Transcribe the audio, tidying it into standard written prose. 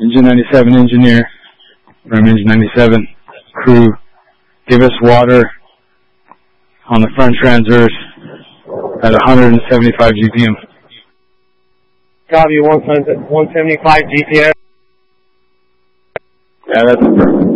Engine 97 engineer from Engine 97 crew, give us water on the front transverse at 175 GPM. Copy, 175 GPM. Yeah, that's perfect.